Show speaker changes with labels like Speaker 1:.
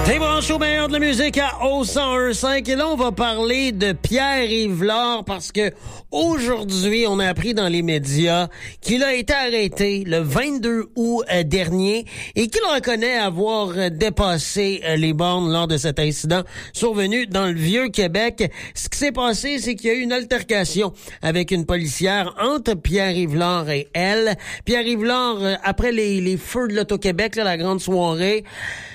Speaker 1: T'es branché au meilleur de la musique à O101.5 et là, on va parler de Pierre-Yves Lard parce que aujourd'hui, on a appris dans les médias qu'il a été arrêté le 22 août dernier et qu'il reconnaît avoir dépassé les bornes lors de cet incident survenu dans le Vieux-Québec. Ce qui s'est passé, c'est qu'il y a eu une altercation avec une policière entre Pierre-Yves Lard et elle. Pierre-Yves Lard, après les feux de l'Auto-Québec, là, la grande soirée,